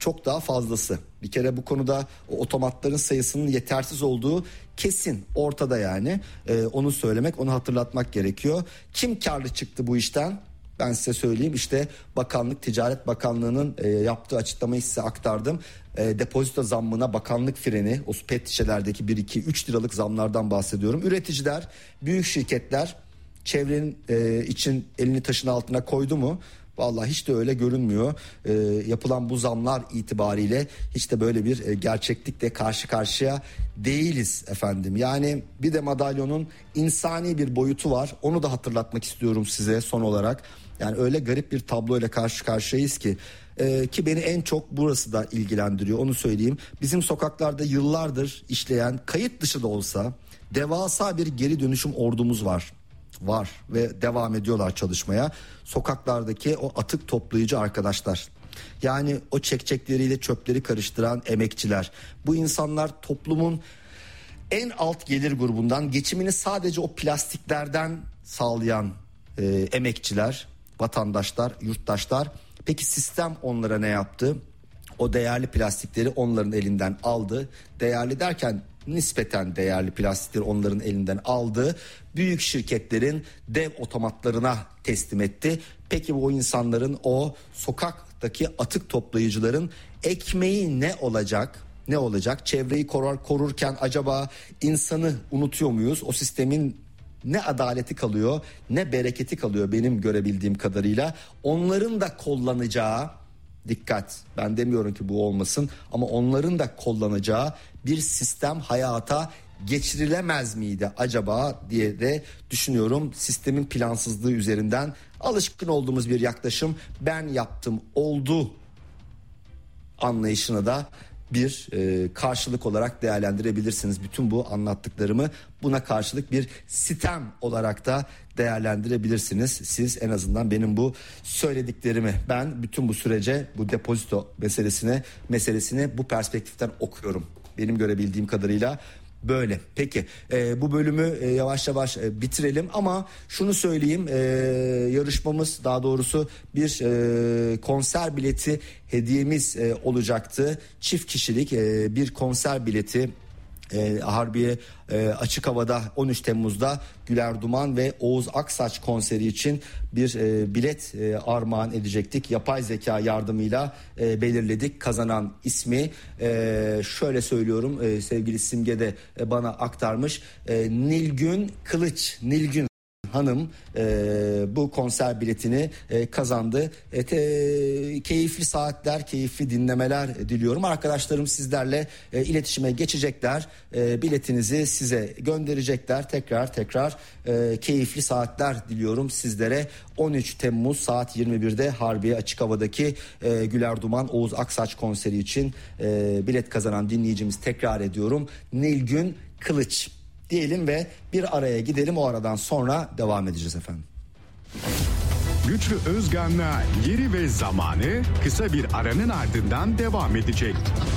çok daha fazlası. Bir kere bu konuda o otomatların sayısının yetersiz olduğu kesin ortada yani. Onu söylemek, onu hatırlatmak gerekiyor. Kim karlı çıktı bu işten? Ben size söyleyeyim, işte bakanlık, Ticaret Bakanlığı'nın yaptığı açıklamayı size aktardım. Depozito zammına bakanlık freni, o pet şişelerdeki 1, 2, 3 liralık zamlardan bahsediyorum. Üreticiler, büyük şirketler çevrenin için elini taşın altına koydu mu? Vallahi hiç de öyle görünmüyor. Yapılan bu zamlar itibariyle hiç de böyle bir gerçeklikle karşı karşıya değiliz efendim. Yani bir de madalyonun insani bir boyutu var. Onu da hatırlatmak istiyorum size son olarak. Yani öyle garip bir tabloyla karşı karşıyayız ki beni en çok burası da ilgilendiriyor, onu söyleyeyim. Bizim sokaklarda yıllardır işleyen, kayıt dışı da olsa devasa bir geri dönüşüm ordumuz var ve devam ediyorlar çalışmaya. Sokaklardaki o atık toplayıcı arkadaşlar, yani o çekçekleriyle çöpleri karıştıran emekçiler, bu insanlar toplumun en alt gelir grubundan, geçimini sadece o plastiklerden sağlayan emekçiler, vatandaşlar, yurttaşlar. Peki sistem onlara ne yaptı? O değerli plastikleri onların elinden aldı. Değerli derken nispeten değerli plastikleri onların elinden aldı. Büyük şirketlerin dev otomatlarına teslim etti. Peki bu insanların, o sokaktaki atık toplayıcıların ekmeği ne olacak? Ne olacak? Çevreyi korurken acaba insanı unutuyor muyuz? O sistemin ne adaleti kalıyor, ne bereketi kalıyor benim görebildiğim kadarıyla. Onların da kullanacağı, dikkat, ben demiyorum ki bu olmasın, ama onların da kullanacağı bir sistem hayata geçirilemez miydi acaba diye de düşünüyorum. Sistemin plansızlığı üzerinden alışkın olduğumuz bir yaklaşım, ben yaptım oldu anlayışına da bir karşılık olarak değerlendirebilirsiniz. Bütün bu anlattıklarımı buna karşılık bir sitem olarak da değerlendirebilirsiniz. Siz en azından benim bu söylediklerimi, ben bütün bu sürece bu depozito meselesini bu perspektiften okuyorum. Benim görebildiğim kadarıyla böyle. Peki bu bölümü yavaş yavaş bitirelim ama şunu söyleyeyim, yarışmamız, daha doğrusu bir konser bileti hediyemiz olacaktı. Çift kişilik bir konser bileti. Harbiye açık havada 13 Temmuz'da Güler Duman ve Oğuz Aksaç konseri için bir bilet armağan edecektik. Yapay zeka yardımıyla belirledik kazanan ismi. Şöyle söylüyorum, sevgili Simge de bana aktarmış. Nilgün Kılıç, Nilgün Hanım bu konser biletini kazandı. Keyifli saatler, keyifli dinlemeler diliyorum. Arkadaşlarım sizlerle iletişime geçecekler. Biletinizi size gönderecekler. Tekrar keyifli saatler diliyorum sizlere. 13 Temmuz saat 21'de Harbiye açık havadaki Güler Duman Oğuz Aksaç konseri için bilet kazanan dinleyicimiz, tekrar ediyorum, Nilgün Kılıç diyelim ve bir araya gidelim. O aradan sonra devam edeceğiz efendim. Güçlü Özgan'la Yeri ve Zamanı kısa bir aranın ardından devam edecek.